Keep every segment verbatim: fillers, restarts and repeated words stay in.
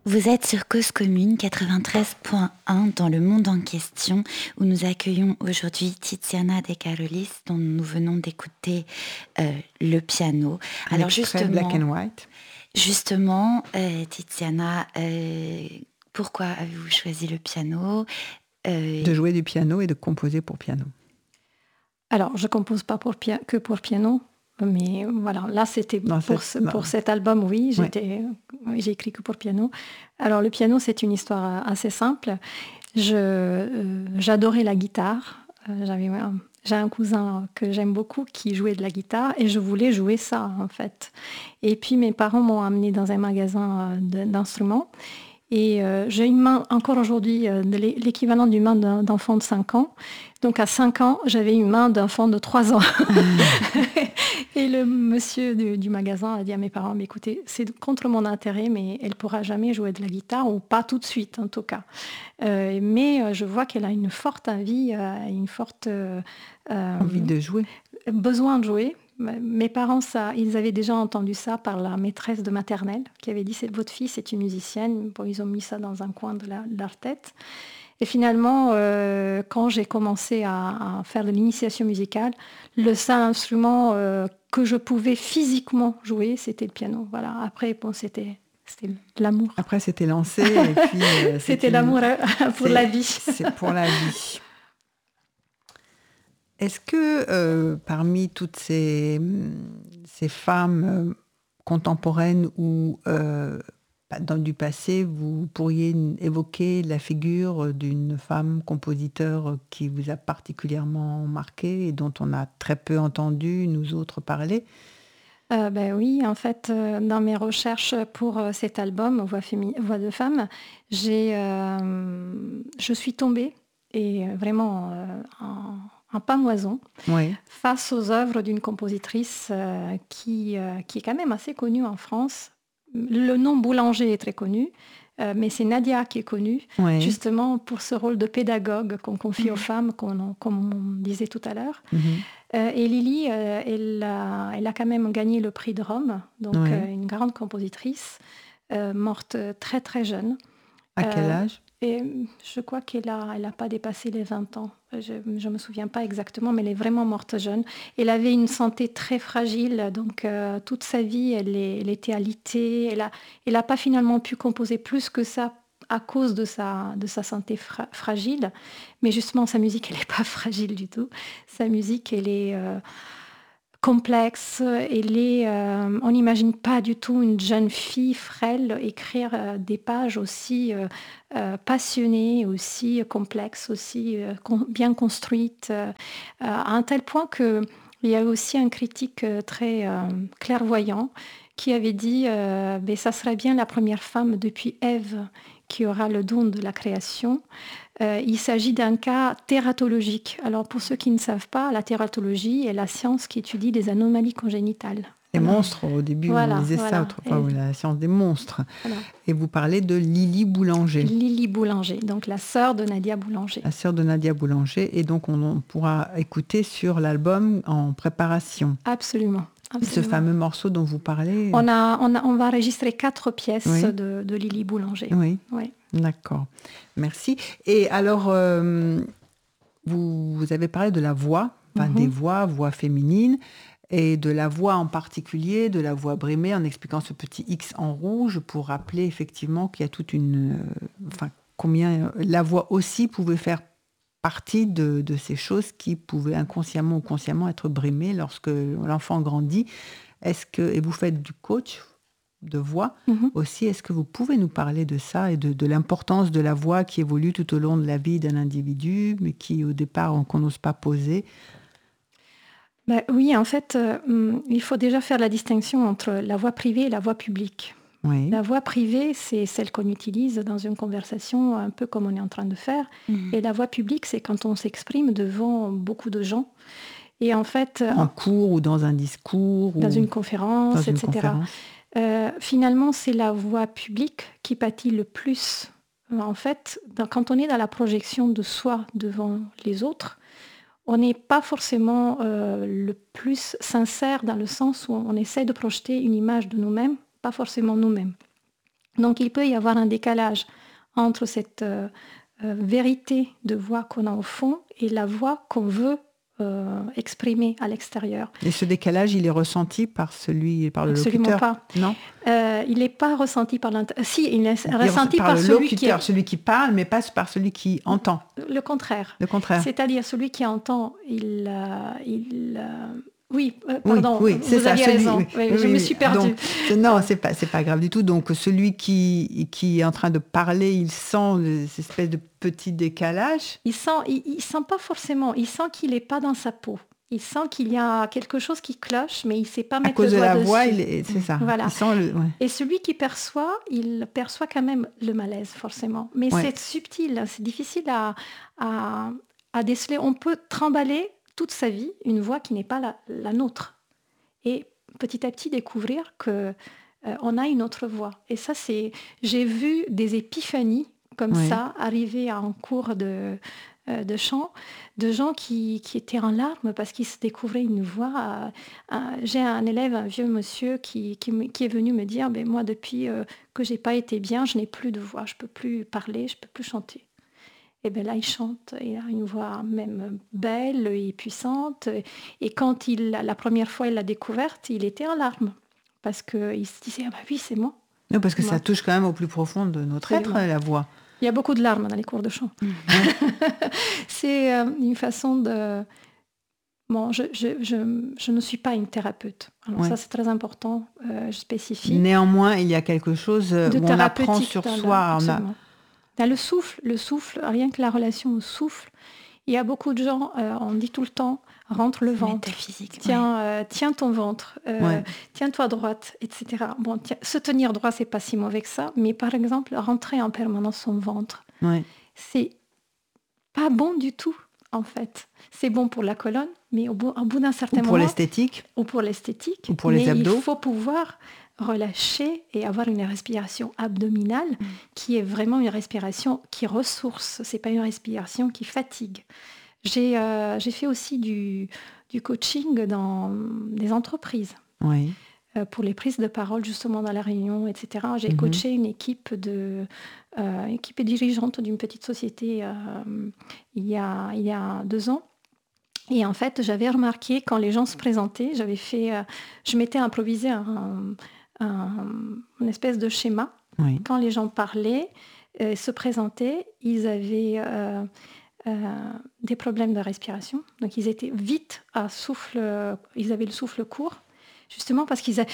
Vous êtes sur Cause Commune quatre-vingt-treize point un dans le monde en question où nous accueillons aujourd'hui Tiziana De Carolis dont nous venons d'écouter euh, le piano. Un Alors justement, black and white. Justement, euh, Tiziana, euh, pourquoi avez-vous choisi le piano euh... De jouer du piano et de composer pour piano. Alors, je ne compose pas pour pia- que pour piano. Mais voilà, là, c'était non, pour, ce, pour cet album, oui, j'étais, ouais. j'ai écrit que pour piano. Alors, le piano, c'est une histoire assez simple. Je, euh, j'adorais la guitare. Euh, j'avais, euh, j'ai un cousin que j'aime beaucoup qui jouait de la guitare et je voulais jouer ça, en fait. Et puis, mes parents m'ont amené dans un magasin d'instruments. Et euh, j'ai une main, encore aujourd'hui, euh, de l'équivalent d'une main d'un, d'enfant de cinq ans. Donc à cinq ans, j'avais une main d'enfant de trois ans. Et le monsieur du, du magasin a dit à mes parents, mais écoutez, c'est contre mon intérêt, mais elle ne pourra jamais jouer de la guitare, ou pas tout de suite en tout cas. Euh, mais euh, je vois qu'elle a une forte envie, euh, une forte... Euh, envie de jouer. Besoin de jouer. Mes parents, ça, ils avaient déjà entendu ça par la maîtresse de maternelle qui avait dit, c'est votre fille, c'est une musicienne. Bon, ils ont mis ça dans un coin de, la, de leur tête. Et finalement, euh, quand j'ai commencé à, à faire de l'initiation musicale, le seul instrument euh, que je pouvais physiquement jouer, c'était le piano. Voilà. Après, bon, c'était, c'était l'amour. Après, c'était lancé. Et puis, euh, c'était une... l'amour pour c'est, la vie. C'est pour la vie. Est-ce que euh, parmi toutes ces, ces femmes euh, contemporaines ou euh, dans du passé, vous pourriez évoquer la figure d'une femme compositeur qui vous a particulièrement marqué et dont on a très peu entendu nous autres parler ? Euh, ben oui, en fait, euh, dans mes recherches pour euh, cet album Voix, fémi- Voix de femme, j'ai, euh, je suis tombée et vraiment euh, en, en pamoison oui. face aux œuvres d'une compositrice euh, qui, euh, qui est quand même assez connue en France. Le nom Boulanger est très connu, euh, mais c'est Nadia qui est connue, oui. justement pour ce rôle de pédagogue qu'on confie mmh. aux femmes, qu'on, comme on disait tout à l'heure. Mmh. Euh, et Lily, euh, elle, a, elle a quand même gagné le prix de Rome, donc oui. euh, une grande compositrice, euh, morte très très jeune. À quel euh, âge ? Et je crois qu'elle n'a elle a pas dépassé les vingt ans. Je ne me souviens pas exactement, mais elle est vraiment morte jeune. Elle avait une santé très fragile, donc euh, toute sa vie, elle, est, elle était alitée. Elle n'a elle a pas finalement pu composer plus que ça à cause de sa, de sa santé fra- fragile. Mais justement, sa musique, elle n'est pas fragile du tout. Sa musique, elle est... Euh, complexe, elle est, euh, on n'imagine pas du tout une jeune fille frêle écrire euh, des pages aussi euh, euh, passionnées, aussi complexes, aussi euh, con- bien construites, euh, à un tel point qu'il y a aussi un critique euh, très euh, clairvoyant qui avait dit euh, « ça serait bien la première femme depuis Ève qui aura le don de la création ». Euh, il s'agit d'un cas tératologique. Alors, pour ceux qui ne savent pas, la tératologie est la science qui étudie les anomalies congénitales. Les voilà. monstres, au début, voilà, on disait voilà. ça autrefois, oui, la science des monstres. Voilà. Et vous parlez de Lily Boulanger. Lily Boulanger, donc la sœur de Nadia Boulanger. La sœur de Nadia Boulanger. Et donc, on, on pourra écouter sur l'album en préparation. Absolument. Absolument. Ce fameux morceau dont vous parlez. On, a, on, a, on va enregistrer quatre pièces oui. de, de Lily Boulanger. Oui. oui. D'accord. Merci. Et alors, euh, vous, vous avez parlé de la voix, enfin mm-hmm. des voix, voix féminines, et de la voix en particulier, de la voix brimée, en expliquant ce petit X en rouge pour rappeler effectivement qu'il y a toute une... Euh, enfin, combien la voix aussi pouvait faire partie de, de ces choses qui pouvaient inconsciemment ou consciemment être brimées lorsque l'enfant grandit. Est-ce que, et vous faites du coach de voix mm-hmm. aussi, est-ce que vous pouvez nous parler de ça et de, de l'importance de la voix qui évolue tout au long de la vie d'un individu, mais qui au départ on, qu'on n'ose pas poser? Ben, oui, en fait, euh, il faut déjà faire la distinction entre la voix privée et la voix publique. Oui. La voix privée, c'est celle qu'on utilise dans une conversation, un peu comme on est en train de faire. Mmh. Et la voix publique, c'est quand on s'exprime devant beaucoup de gens. Et en fait, en cours ou dans un discours dans ou une conférence, dans une et cetera. Conférence. Euh, finalement, c'est la voix publique qui pâtit le plus. En fait, dans, quand on est dans la projection de soi devant les autres, on n'est pas forcément euh, le plus sincère dans le sens où on essaie de projeter une image de nous-mêmes, pas forcément nous-mêmes. Donc il peut y avoir un décalage entre cette euh, euh, vérité de voix qu'on a au fond et la voix qu'on veut euh, exprimer à l'extérieur. Et ce décalage, il est ressenti par celui, par le Absolument locuteur? pas. Non. Euh, il n'est pas ressenti par l'inter... Si, il est Il ressenti par, par, le celui locuteur, qui est... celui qui parle, mais pas par celui qui entend. Le contraire. Le contraire. C'est-à-dire celui qui entend, il... euh, il euh, Oui, euh, Oui, pardon, oui, c'est vous ça, aviez celui- raison. oui, Oui, oui, je me oui. suis perdue. Donc, c'est- non, c'est pas, c'est pas grave du tout. Donc, celui qui, qui est en train de parler, il sent cette espèce de petit décalage. Il sent, il, il sent pas forcément, il sent qu'il n'est pas dans sa peau. Il sent qu'il y a quelque chose qui cloche, mais il ne sait pas À mettre cause le de doigt la dessus. voix, il est- c'est ça. Voilà. Il sent le, ouais. Et celui qui perçoit, il perçoit quand même le malaise, forcément. Mais Ouais. c'est subtil, c'est difficile à, à, à déceler. On peut trimballer toute sa vie une voix qui n'est pas la, la nôtre. Et petit à petit découvrir qu'on euh, a une autre voix. Et ça, c'est... J'ai vu des épiphanies comme Ouais. ça arriver en cours de, euh, de chant, de gens qui, qui étaient en larmes parce qu'ils se découvraient une voix. Euh, un- j'ai un élève, un vieux monsieur, qui, qui, me- qui est venu me dire, ben, moi, depuis euh, que j'ai pas été bien, je n'ai plus de voix, je peux plus parler, je peux plus chanter. Et bien là, il chante, il a une voix même belle et puissante. Et quand il, la première fois il l'a découverte, il était en larmes. Parce qu'il se disait, ah bah oui, c'est moi. Non, parce que Moi. ça touche quand même au plus profond de notre Absolument. être, la voix. Il y a beaucoup de larmes dans les cours de chant. Mmh. C'est euh, une façon de... Bon, je, je, je, je ne suis pas une thérapeute. Alors Ouais. ça, c'est très important, euh, je spécifie. Néanmoins, il y a quelque chose euh, De où on apprend thérapeutique sur dans le- soi. On a... absolument. Dans le souffle, le souffle, rien que la relation au souffle, il y a beaucoup de gens, euh, on dit tout le temps, rentre le ventre, Métaphysique. tiens, euh, tiens ton ventre, euh, Ouais. tiens-toi droite, et cetera. Bon, tiens, se tenir droit, c'est pas si mauvais que ça, mais par exemple, rentrer en permanence son ventre, Ouais. c'est pas bon du tout, en fait. C'est bon pour la colonne, mais au bout, au bout d'un certain Ou pour moment, l'esthétique. ou pour l'esthétique, Ou pour mais les abdos. il faut pouvoir relâcher et avoir une respiration abdominale Mm. qui est vraiment une respiration qui ressource, c'est pas une respiration qui fatigue. J'ai euh, j'ai fait aussi du, du coaching dans des entreprises Oui. euh, pour les prises de parole justement dans la réunion, et cetera. J'ai Mhm. coaché une équipe de euh, équipe dirigeante d'une petite société euh, il y a il y a deux ans. Et en fait, j'avais remarqué quand les gens se présentaient, j'avais fait, euh, je m'étais improvisé un, un, une espèce de schéma. Oui. Quand les gens parlaient, euh, se présentaient, ils avaient euh, euh, des problèmes de respiration. Donc ils étaient vite à souffle, euh, ils avaient le souffle court, justement parce qu'ils a-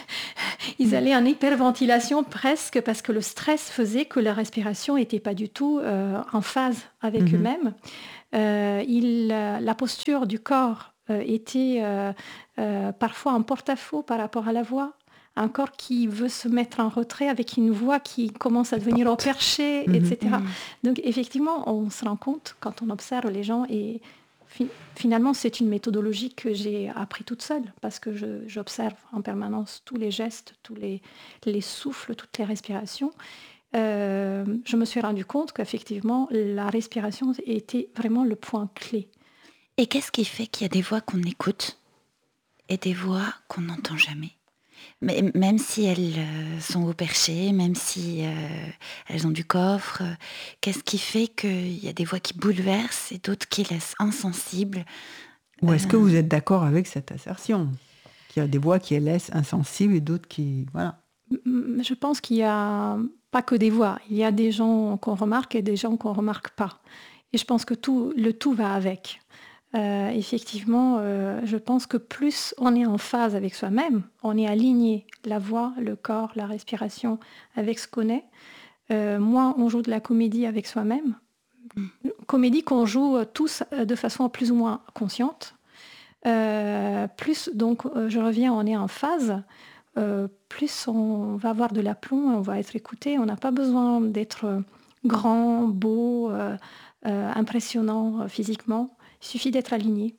ils allaient en hyperventilation presque, parce que le stress faisait que la respiration n'était pas du tout euh, en phase avec Mhm. eux-mêmes. Euh, il, euh, la posture du corps euh, était euh, euh, parfois en porte-à-faux par rapport à la voix. Un corps qui veut se mettre en retrait avec une voix qui commence à devenir au perché, Mhm. et cetera. Mm. Donc effectivement, on se rend compte quand on observe les gens et fi- finalement c'est une méthodologie que j'ai appris toute seule parce que je- j'observe en permanence tous les gestes, tous les, les souffles, toutes les respirations. Euh, je me suis rendu compte qu'effectivement la respiration était vraiment le point clé. Et qu'est-ce qui fait qu'il y a des voix qu'on écoute et des voix qu'on n'entend jamais? Mais même si elles euh, sont au perché, même si euh, elles ont du coffre, euh, qu'est-ce qui fait qu'il y a des voix qui bouleversent et d'autres qui laissent insensibles? Ou est-ce que Euh, vous êtes d'accord avec cette assertion? Qu'il y a des voix qui laissent insensibles et d'autres qui... Voilà. M- Je pense qu'il n'y a pas que des voix. Il y a des gens qu'on remarque et des gens qu'on ne remarque pas. Et je pense que tout, le tout va avec. Euh, effectivement, euh, je pense que plus on est en phase avec soi-même, on est aligné, la voix, le corps, la respiration, avec ce qu'on est, euh, moins on joue de la comédie avec soi-même. Comédie qu'on joue euh, tous euh, de façon plus ou moins consciente. Euh, plus, donc, euh, je reviens, on est en phase. Euh, plus on va avoir de l'aplomb, on va être écouté. On n'a pas besoin d'être grand, beau, euh, euh, impressionnant euh, physiquement. Il suffit d'être aligné.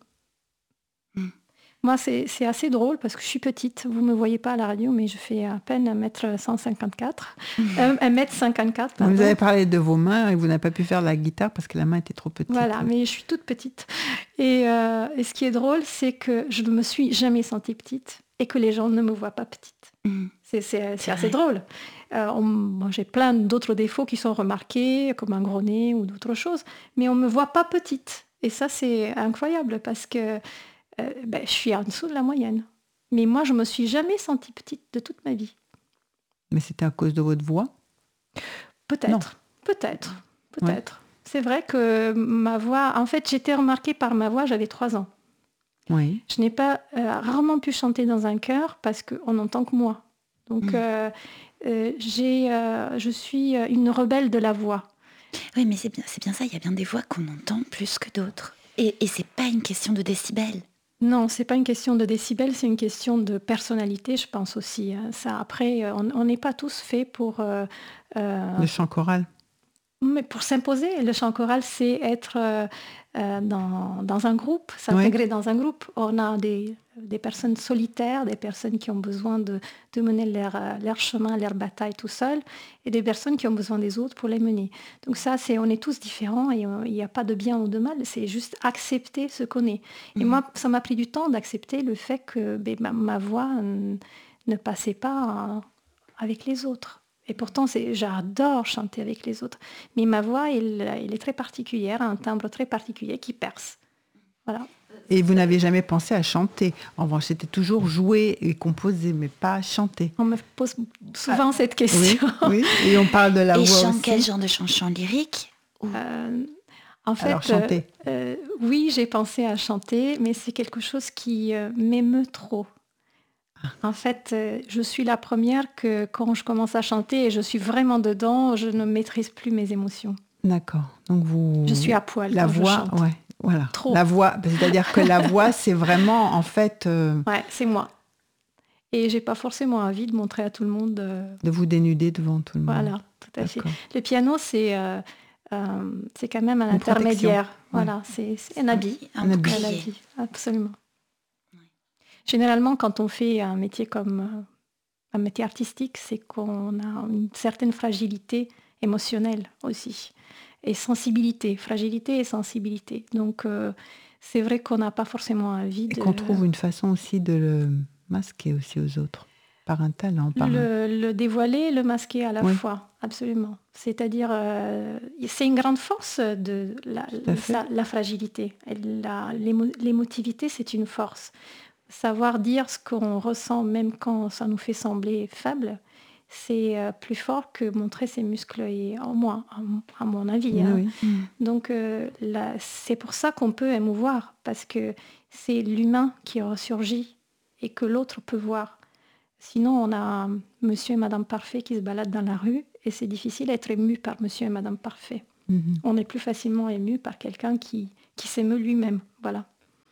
Mm. Moi, c'est c'est assez drôle parce que je suis petite. Vous ne me voyez pas à la radio, mais je fais à peine un mètre cent cinquante-quatre. Euh, un mètre cinquante-quatre, pardon. Vous avez parlé de vos mains et vous n'avez pas pu faire la guitare parce que la main était trop petite. Voilà, mais je suis toute petite. Et, euh, et ce qui est drôle, c'est que je ne me suis jamais sentie petite et que les gens ne me voient pas petite. mm. C'est, c'est, c'est C'est assez vrai. drôle. Euh, on- moi, j'ai plein d'autres défauts qui sont remarqués, comme un gros nez ou d'autres choses, mais on ne me voit pas petite. Et ça, c'est incroyable parce que euh, ben, je suis en dessous de la moyenne. Mais moi, je me suis jamais sentie petite de toute ma vie. Mais c'était à cause de votre voix? Non. Peut-être, peut-être, Ouais. peut-être. C'est vrai que ma voix, en fait, j'étais remarquée par ma voix, j'avais trois ans. Oui. Je n'ai pas euh, rarement pu chanter dans un chœur parce qu'on n'entend que moi. Donc, Mm. euh, euh, j'ai, euh, je suis euh, une rebelle de la voix. Oui, mais c'est bien, c'est bien ça, il y a bien des voix qu'on entend plus que d'autres. Et, et c'est pas une question de décibels. Non, c'est pas une question de décibels, c'est une question de personnalité, je pense aussi. hein. Ça, après, euh, on on n'est pas tous faits pour, euh, euh, Le chant choral. mais pour s'imposer. Le chant choral, c'est être euh, euh, dans, dans un groupe, Oui. s'intégrer dans un groupe. On a des, des personnes solitaires, des personnes qui ont besoin de, de mener leur, euh, leur chemin, leur bataille tout seul, et des personnes qui ont besoin des autres pour les mener. Donc ça, c'est, on est tous différents et on- il n'y a pas de bien ou de mal, c'est juste accepter ce qu'on est. Et Mhm. moi, ça m'a pris du temps d'accepter le fait que ben, ma, ma voix euh, ne passait pas euh, avec les autres. Et pourtant, c'est, j'adore chanter avec les autres. Mais ma voix, elle, elle est très particulière, un timbre très particulier qui perce. Voilà. Et vous n'avez jamais pensé à chanter. En revanche, c'était toujours jouer et composer, mais pas chanter. On me pose souvent cette question. Oui, oui. Et on parle de la Et voix chant, aussi. quel genre de chanson lyrique ou... Euh, en fait, Alors, chanter. euh, euh, oui, j'ai pensé à chanter, mais c'est quelque chose qui euh, m'émeut trop. En fait, euh, je suis la première que quand je commence à chanter et je suis vraiment dedans, je ne maîtrise plus mes émotions. D'accord. Donc vous. Je suis à poil La quand je voix, chante. ouais, voilà. Trop. La voix, c'est-à-dire que la voix, c'est vraiment en fait euh, Ouais, c'est moi. Et j'ai pas forcément envie de montrer à tout le monde. euh, de vous dénuder devant tout le monde. Voilà, tout à fait. D'accord. Le piano, c'est euh, euh, c'est quand même un Une intermédiaire. protection. Voilà, c'est, c'est un habit. Un Un Un habit. bouclier. habit, absolument. Généralement, quand on fait un métier comme euh, un métier artistique, c'est qu'on a une certaine fragilité émotionnelle aussi. Et sensibilité, fragilité et sensibilité. Donc, euh, c'est vrai qu'on n'a pas forcément envie Et de... qu'on trouve une façon aussi de le masquer aussi aux autres. Par un talent, par un... Le, le dévoiler et le masquer à la Oui. fois, absolument. C'est-à-dire, euh, c'est une grande force de la, à fait. sa- la fragilité. Et la- l'émo- l'émotivité, c'est une force. Savoir dire ce qu'on ressent, même quand ça nous fait sembler faible, c'est euh, plus fort que montrer ses muscles, et, en moi, à mon- à mon avis. Oui, hein. oui. Mm. Donc, euh, là, c'est pour ça qu'on peut émouvoir, parce que c'est l'humain qui ressurgit et que l'autre peut voir. Sinon, on a Monsieur et Madame Parfait qui se baladent dans la rue et c'est difficile d'être ému par Monsieur et Madame Parfait. Mhm. On est plus facilement ému par quelqu'un qui, qui s'émeut lui-même. Voilà.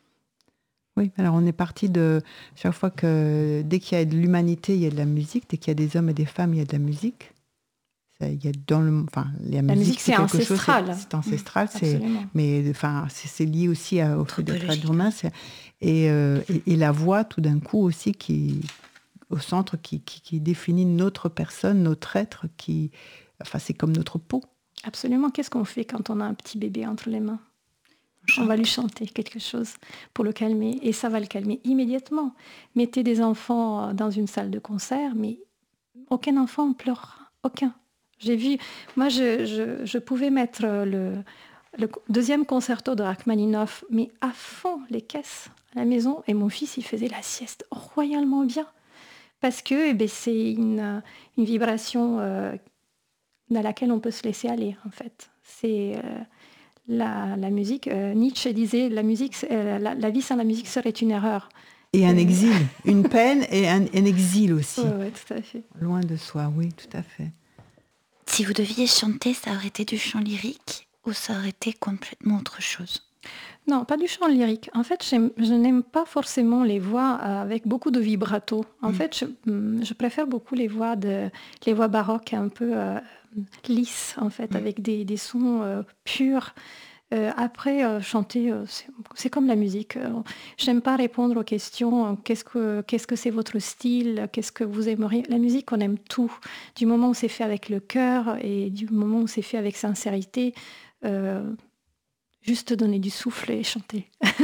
Oui, alors on est parti de chaque fois que dès qu'il y a de l'humanité, il y a de la musique. Dès qu'il y a des hommes et des femmes, il y a de la musique. Ça, il y a dans le, enfin, la, La musique, c'est quelque ancestral. chose, c'est, c'est ancestral, c'est, Absolument. mais enfin, c'est, c'est lié aussi à, au fait d'être Anthropologique. humain. C'est, et, euh, et, et la voix, tout d'un coup aussi, qui au centre, qui, qui, qui définit notre personne, notre être, qui, enfin, c'est comme notre peau. Absolument. Qu'est-ce qu'on fait quand on a un petit bébé entre les mains? On va lui chanter quelque chose pour le calmer et ça va le calmer immédiatement. Mettez des enfants dans une salle de concert, mais aucun enfant ne pleure. Aucun. J'ai vu, moi je, je, je pouvais mettre le, le deuxième concerto de Rachmaninoff, mais à fond les caisses à la maison et mon fils il faisait la sieste royalement bien parce que eh ben, c'est une, une vibration euh, dans laquelle on peut se laisser aller en fait. C'est... Euh, La, la musique, euh, Nietzsche disait la musique, euh, la, la vie sans la musique serait une erreur. Et un Euh, exil, une peine et un, un exil aussi. Ouais, ouais, tout à fait. Loin de soi, oui, tout à fait. Si vous deviez chanter, ça aurait été du chant lyrique ou ça aurait été complètement autre chose? Non, pas du chant lyrique. En fait, j'aime- je n'aime pas forcément les voix euh, avec beaucoup de vibrato. En Mm. fait, je, mm, je préfère beaucoup les voix, de, les voix baroques un peu euh, lisses, en fait, Mm. avec des, des sons euh, purs. Euh, après, euh, chanter, euh, c'est, c'est comme la musique. Euh, j'aime pas répondre aux questions. euh, Qu'est-ce que, qu'est-ce que c'est votre style? Qu'est-ce que vous aimeriez? La musique, on aime tout. Du moment où c'est fait avec le cœur et du moment où c'est fait avec sincérité, euh, juste donner du souffle et chanter.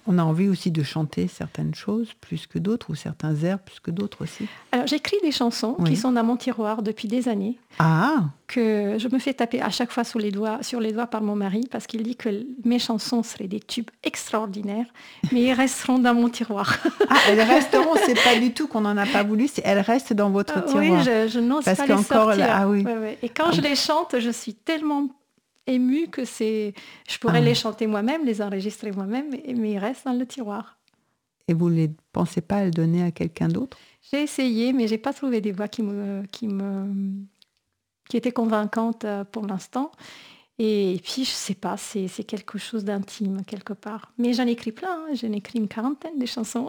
on a envie aussi de chanter certaines choses plus que d'autres, ou certains airs plus que d'autres aussi. Alors, j'écris des chansons oui. qui sont dans mon tiroir depuis des années. Ah. Que je me fais taper à chaque fois sur les doigts, sur les doigts par mon mari, parce qu'il dit que mes chansons seraient des tubes extraordinaires, mais ils resteront dans mon tiroir. Ah, elles resteront, c'est pas du tout qu'on n'en a pas voulu, c'est elles restent dans votre euh, tiroir. Oui, je, je n'ose parce pas les sortir. Là, ah oui. Ouais, ouais. Et quand ah, je les chante, je suis tellement émue que c'est, je pourrais ah. les chanter moi-même, les enregistrer moi-même, mais ils restent dans le tiroir. Et vous ne pensez pas à le donner à quelqu'un d'autre? J'ai essayé, mais j'ai pas trouvé des voix qui me, qui me, qui étaient convaincantes pour l'instant. Et puis, je sais pas, c'est, c'est quelque chose d'intime quelque part. Mais j'en écris plein, hein. J'en écris une quarantaine des chansons.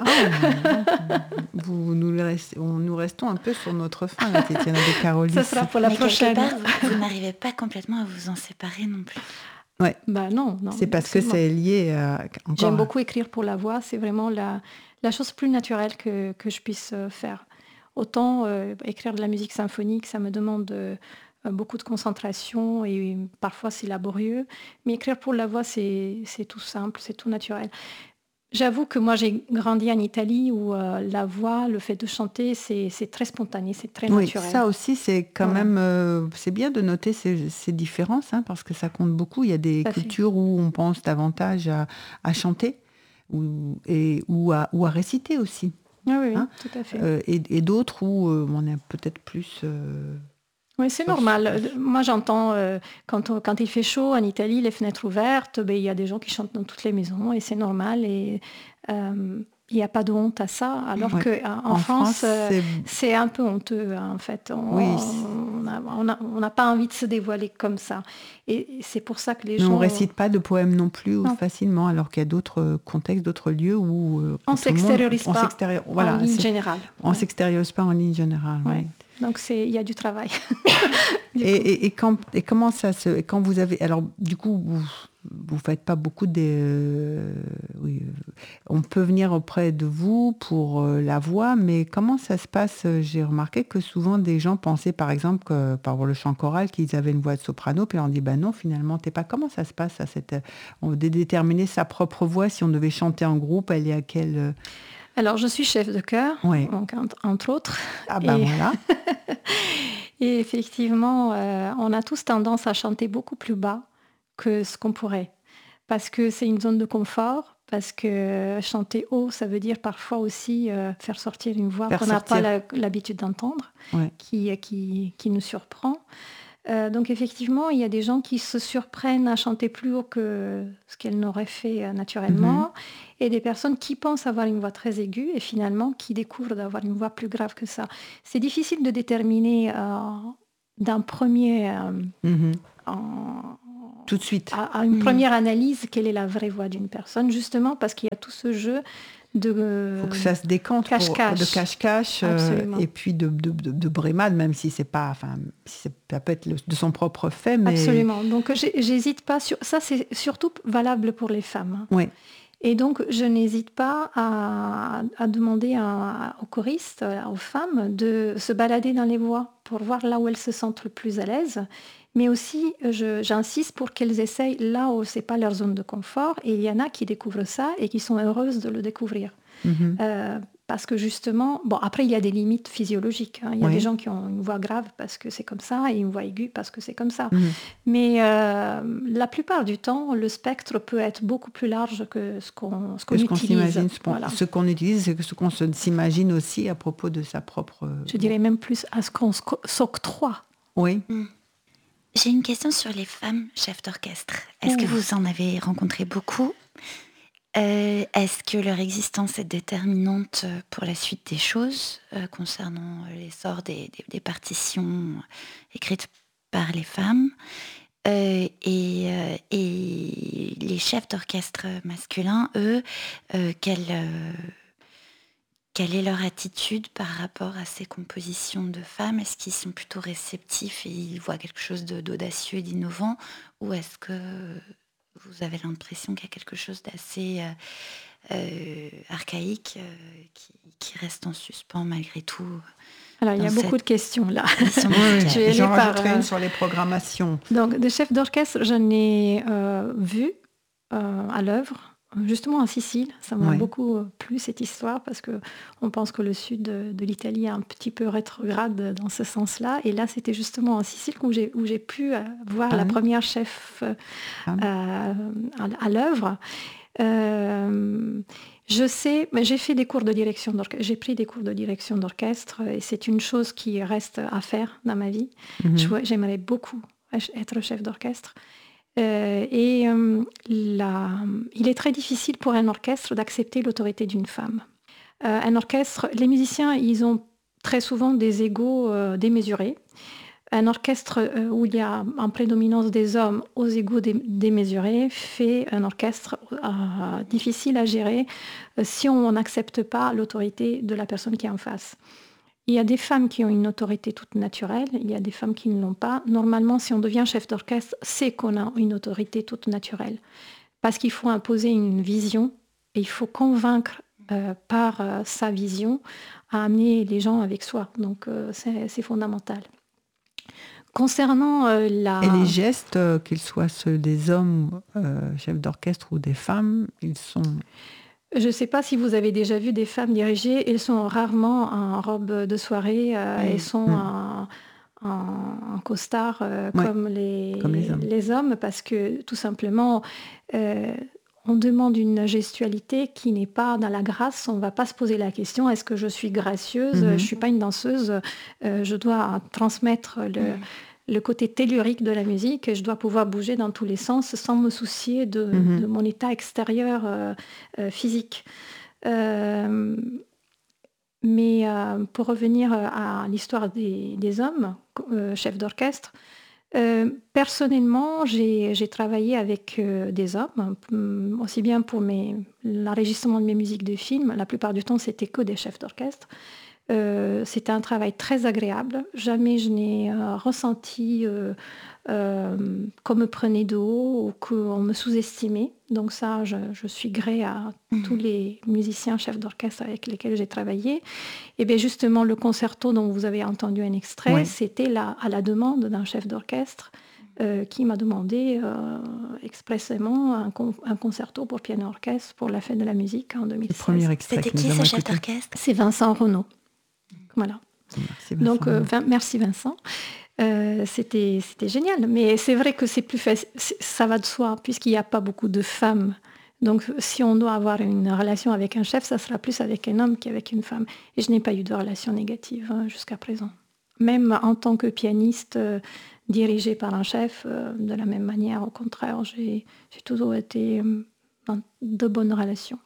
Ah, vous, nous, restez, on, nous restons un peu sur notre fin, là, Tatiana De Carolis. Ça sera pour la mais prochaine. Part, vous, vous n'arrivez pas complètement à vous en séparer non plus. Ouais. Bah non, non. C'est parce que c'est lié à... Encore J'aime beaucoup écrire pour la voix. C'est vraiment la, la chose plus naturelle que, que je puisse faire. Autant euh, écrire de la musique symphonique, ça me demande... Euh, beaucoup de concentration et parfois c'est laborieux, mais écrire pour la voix c'est, c'est tout simple, c'est tout naturel. J'avoue que moi j'ai grandi en Italie où euh, la voix, le fait de chanter, c'est, c'est très spontané, c'est très oui, naturel. Ça aussi c'est quand ouais. même, euh, c'est bien de noter ces, ces différences hein, parce que ça compte beaucoup. Il y a des ça cultures fait. Où on pense davantage à, à chanter ou, et, ou, à, ou à réciter aussi. Ah oui, oui hein tout à fait. Euh, et, et d'autres où euh, on est peut-être plus... Euh, Oui, c'est normal. Moi, j'entends, euh, quand, on, quand il fait chaud en Italie, les fenêtres ouvertes, ben, il y a des gens qui chantent dans toutes les maisons et c'est normal. Et euh, il n'y a pas de honte à ça. Alors ouais. qu'en en France, France c'est... c'est un peu honteux, en fait. On, oui, on n'a on a, on a pas envie de se dévoiler comme ça. Et c'est pour ça que les Mais gens... on ne récite pas de poèmes non plus non. facilement, alors qu'il y a d'autres contextes, d'autres lieux où... Euh, on ne s'extériorise pas s'extérior... voilà, en ligne générale. On ne ouais. s'extériorise pas en ligne générale, oui. Ouais. Donc il y a du travail. du et, et, et, quand, et comment ça se... Quand vous avez... Alors, du coup, vous ne faites pas beaucoup de... Euh, oui, on peut venir auprès de vous pour euh, la voix, mais comment ça se passe? J'ai remarqué que souvent, des gens pensaient, par exemple, que, par le chant choral, qu'ils avaient une voix de soprano, puis on dit, ben non, finalement, t'es pas... Comment ça se passe à cette... On veut déterminer sa propre voix, si on devait chanter en groupe, elle est à quelle... Alors, je suis chef de chœur, oui. donc, entre autres. Ah ben et... voilà. Et effectivement, euh, on a tous tendance à chanter beaucoup plus bas que ce qu'on pourrait. Parce que c'est une zone de confort, parce que chanter haut, ça veut dire parfois aussi euh, faire sortir une voix faire qu'on n'a pas la, l'habitude d'entendre, ouais. qui, qui, qui nous surprend. Euh, donc effectivement, il y a des gens qui se surprennent à chanter plus haut que ce qu'elles n'auraient fait euh, naturellement, mm-hmm. et des personnes qui pensent avoir une voix très aiguë et finalement qui découvrent d'avoir une voix plus grave que ça. C'est difficile de déterminer euh, d'un premier... Euh, mm-hmm. en, tout de suite. À, à une mm-hmm. première analyse, quelle est la vraie voix d'une personne, justement parce qu'il y a tout ce jeu de euh, faut que ça se décante cache-cache. Pour, de cache-cache euh, et puis de, de, de, de brémade, même si c'est pas, enfin, si ça peut être le, de son propre fait. Mais... Absolument. Donc j'hésite pas sur ça. C'est surtout valable pour les femmes. Oui. Et donc je n'hésite pas à, à demander à, aux choristes, aux femmes, de se balader dans les voix pour voir là où elles se sentent le plus à l'aise. Mais aussi, je, j'insiste pour qu'elles essayent là où ce n'est pas leur zone de confort. Et il y en a qui découvrent ça et qui sont heureuses de le découvrir. Mm-hmm. Euh, parce que justement, bon, après, il y a des limites physiologiques. Hein. Il y a oui. des gens qui ont une voix grave parce que c'est comme ça et une voix aiguë parce que c'est comme ça. Mm-hmm. Mais euh, la plupart du temps, le spectre peut être beaucoup plus large que ce qu'on, ce qu'on que ce utilise. Qu'on s'imagine, ce, qu'on, voilà. ce qu'on utilise, c'est ce qu'on s'imagine aussi à propos de sa propre... Je dirais même plus à ce qu'on s'octroie. Oui. Mm. J'ai une question sur les femmes chefs d'orchestre. Est-ce Ouh. que vous en avez rencontré beaucoup ? euh, Est-ce que leur existence est déterminante pour la suite des choses euh, concernant l'essor des, des, des partitions écrites par les femmes euh, et, euh, et les chefs d'orchestre masculins, eux, euh, quelle, euh, quelle est leur attitude par rapport à ces compositions de femmes ? Est-ce qu'ils sont plutôt réceptifs et ils voient quelque chose de, d'audacieux et d'innovant ? Ou est-ce que vous avez l'impression qu'il y a quelque chose d'assez euh, euh, archaïque euh, qui, qui reste en suspens malgré tout ? Alors, il y a beaucoup cette... de questions là. Oui, je vais j'en rajouterai par, une sur les programmations. Donc, des chefs d'orchestre, j'en ai euh, vu euh, à l'œuvre. Justement en Sicile, ça m'a Ouais. beaucoup plu cette histoire parce qu'on pense que le sud de, de l'Italie est un petit peu rétrograde dans ce sens-là. Et là, c'était justement en Sicile où j'ai, où j'ai pu euh, voir la Femme, première chef euh, femme. à, à l'œuvre. Euh, je sais, mais j'ai fait des cours de direction d'orchestre, j'ai pris des cours de direction d'orchestre et c'est une chose qui reste à faire dans ma vie. Mhm. Je- j'aimerais beaucoup être chef d'orchestre. Euh, et euh, la- il est très difficile pour un orchestre d'accepter l'autorité d'une femme. Euh, un orchestre, les musiciens, ils ont très souvent des égos euh, démesurés. Un orchestre euh, où il y a en prédominance des hommes aux égos dé- démesurés fait un orchestre euh, difficile à gérer euh, si on n'accepte pas l'autorité de la personne qui est en face. Il y a des femmes qui ont une autorité toute naturelle, il y a des femmes qui ne l'ont pas. Normalement, si on devient chef d'orchestre, c'est qu'on a une autorité toute naturelle. Parce qu'il faut imposer une vision et il faut convaincre euh, par euh, sa vision à amener les gens avec soi. Donc euh, c'est, c'est fondamental. Concernant euh, la... Et les gestes, euh, qu'ils soient ceux des hommes, euh, chefs d'orchestre ou des femmes, ils sont... Je ne sais pas si vous avez déjà vu des femmes diriger, elles sont rarement en robe de soirée, euh, Mm. elles sont Mm. en, en, en costard euh, Ouais, comme, les, comme les hommes. les hommes, parce que tout simplement, euh, on demande une gestualité qui n'est pas dans la grâce. On ne va pas se poser la question, est-ce que je suis gracieuse? Mhm. Je ne suis pas une danseuse, euh, je dois transmettre le... le côté tellurique de la musique, je dois pouvoir bouger dans tous les sens sans me soucier de, Mhm. de mon état extérieur euh, euh, physique. Euh, mais euh, pour revenir à l'histoire des, des hommes, euh, chefs d'orchestre, euh, personnellement, j'ai, j'ai travaillé avec euh, des hommes, euh, aussi bien pour mes, l'enregistrement de mes musiques de films, la plupart du temps c'était que des chefs d'orchestre. Euh, c'était un travail très agréable. Jamais je n'ai euh, ressenti euh, euh, qu'on me prenait de haut ou qu'on me sous-estimait. Donc ça, je, je suis gré à Mhm. tous les musiciens, chefs d'orchestre avec lesquels j'ai travaillé. Et bien justement, le concerto dont vous avez entendu un extrait, Oui. c'était la, à la demande d'un chef d'orchestre euh, qui m'a demandé euh, expressément un, con- un concerto pour piano-orchestre pour la fête de la musique en deux mille seize. Le premier extrait C'était que nous qui avons ce chef écouté. d'orchestre? C'est Vincent Renaud. Voilà. Merci, Vincent. Donc, euh, Vin- merci Vincent. Euh, c'était, c'était génial. Mais c'est vrai que c'est plus facile, c'est- ça va de soi, puisqu'il n'y a pas beaucoup de femmes. Donc, si on doit avoir une relation avec un chef, ça sera plus avec un homme qu'avec une femme. Et je n'ai pas eu de relation négative hein, jusqu'à présent. Même en tant que pianiste euh, dirigé par un chef, euh, de la même manière, au contraire, j'ai, j'ai toujours été euh, dans de bonnes relations.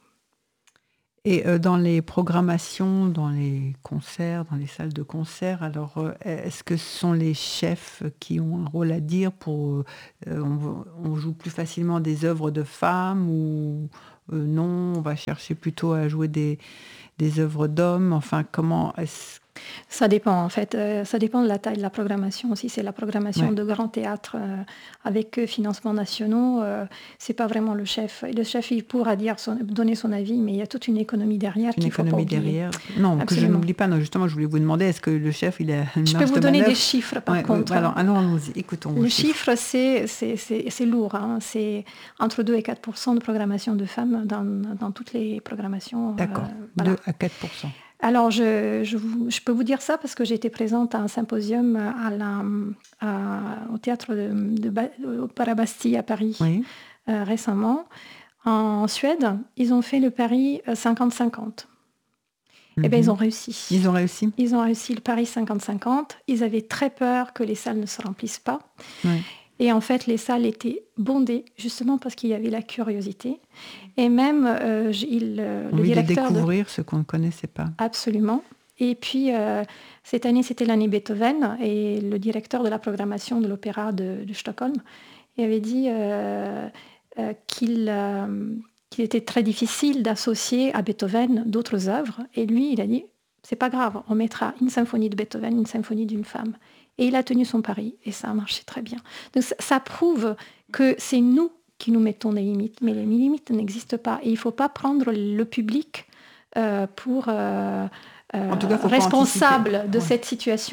Et euh, dans les programmations, dans les concerts, dans les salles de concert, alors euh, est-ce que ce sont les chefs qui ont un rôle à dire pour... euh, on, on joue plus facilement des œuvres de femmes ou euh, non, on va chercher plutôt à jouer des, des œuvres d'hommes? Enfin, comment est-ce... Ça dépend en fait, euh, ça dépend de la taille de la programmation aussi. C'est la programmation Ouais. de grands théâtres euh, avec euh, financements nationaux. Euh, c'est pas vraiment le chef. Et le chef, il pourra dire son, donner son avis, mais il y a toute une économie derrière Une qu'il faut pas économie oublier. derrière. Non, que je Absolument. n'oublie pas. Non, justement, je voulais vous demander, est-ce que le chef, il a une Je peux marge vous de donner manœuvre? des chiffres par Ouais, contre. ouais, alors, alors, allons-y, écoutons vos Le chiffres. chiffre, c'est, c'est, c'est, c'est lourd. Hein. C'est entre deux et quatre pour cent de programmation de femmes dans, dans toutes les programmations. D'accord, euh, voilà. deux à quatre pour cent. Alors, je, je, vous- je peux vous dire ça parce que j'ai été présente à un symposium à la, à- au théâtre de, de Ba- au Parabastille à Paris Oui. euh, récemment. En Suède, ils ont fait le pari euh, cinquante cinquante. Eh bien, Mhm. ils ont réussi. Ils ont réussi? Ils ont réussi le pari cinquante cinquante. Ils avaient très peur que les salles ne se remplissent pas. Ouais. Et en fait, les salles étaient bondées, justement parce qu'il y avait la curiosité. Et même, euh, j- il, euh, le Envie de directeur de... découvrir ce qu'on ne connaissait pas. Absolument. Et puis, euh, cette année, c'était l'année Beethoven, et le directeur de la programmation de l'opéra de, de Stockholm il avait dit euh, euh, qu'il, euh, qu'il était très difficile d'associer à Beethoven d'autres œuvres. Et lui, il a dit, c'est pas grave, on mettra une symphonie de Beethoven, une symphonie d'une femme. Et il a tenu son pari, et ça a marché très bien. Donc ça, ça prouve que c'est nous qui nous mettons des limites, mais les limites n'existent pas. Et il ne faut pas prendre le public euh, pour euh, euh, En tout cas, faut pas responsable anticiper. de Ouais. cette situation.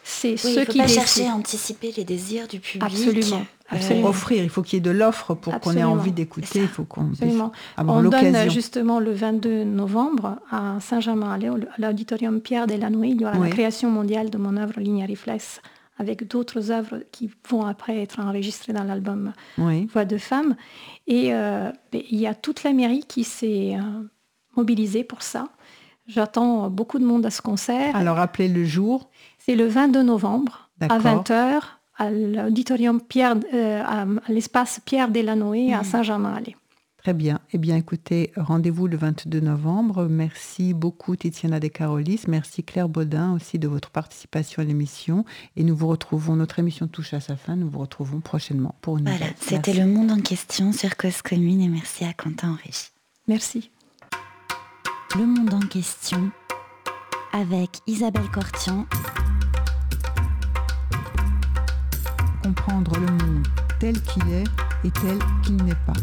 c'est Oui, ceux il ne faut qui pas décident. chercher à anticiper les désirs du public. Absolument, Euh, absolument. Offrir, il faut qu'il y ait de l'offre pour qu'on ait Absolument. envie C'est d'écouter, ça. il faut qu'on puisse Absolument. avoir On l'occasion. donne justement le vingt-deux novembre à Saint-Germain-en-Laye, au- à l'auditorium Pierre Delanoë, il y aura Oui. la création mondiale de mon œuvre Ligne Reflex, avec d'autres œuvres qui vont après être enregistrées dans l'album Oui. Voix de femme. Et euh, ben, il y a toute la mairie qui s'est euh, mobilisée pour ça. J'attends beaucoup de monde à ce concert. Alors, rappelez le jour. C'est le vingt-deux novembre à D'accord. vingt heures à l'auditorium Pierre, euh, à, à l'espace Pierre Delanoë à Saint-Germain-en-Laye. Très bien. Eh bien, écoutez, rendez-vous le vingt-deux novembre. Merci beaucoup, Tiziana De Carolis. Merci, Claire Baudin, aussi, de votre participation à l'émission. Et nous vous retrouvons, notre émission touche à sa fin. Nous vous retrouvons prochainement pour une Voilà, nouvelle. c'était Merci. Le Monde en question sur Cause Commune et merci à Quentin en régie. Merci. Le Monde en question avec Isabelle Cortian. Comprendre le monde tel qu'il est et tel qu'il n'est pas.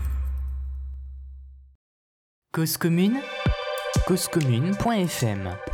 Cause commune, cause commune point f m